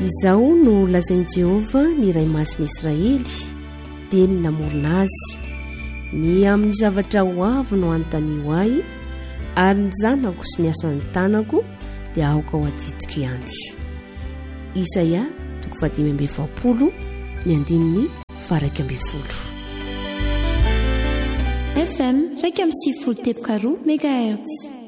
Izao no lazain'i Jehovah ny Ray Masin'Israely dia ny namorona azy, ny amin'ny zavatra ho avy no anontanio ahy, ary ny zanako sy ny asan'ny tanako dia aoka ho aditiko ihany. Isaia 5:20 ny andininy 1:20. FM 104.2 MHz.